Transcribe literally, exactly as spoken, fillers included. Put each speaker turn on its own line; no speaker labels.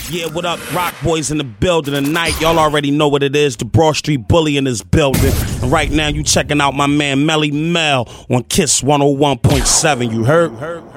Yeah, what up, Rock Boys in the building tonight. Y'all already know what it is. The Broad Street Bully in this building. And right now you checking out my man Melly Mel on Kiss one oh one point seven. You heard? heard?